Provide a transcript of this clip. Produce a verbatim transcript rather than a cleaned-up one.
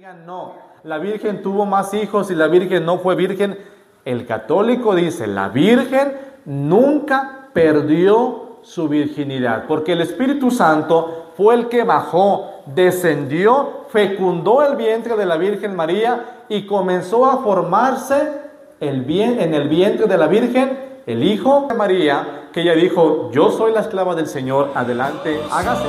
digan no, la Virgen tuvo más hijos y la Virgen no fue virgen. El católico dice, la Virgen nunca perdió su virginidad, porque el Espíritu Santo fue el que bajó, descendió, fecundó el vientre de la Virgen María y comenzó a formarse el bien, en el vientre de la Virgen el Hijo de María, que ella dijo, yo soy la esclava del Señor, adelante, hágase.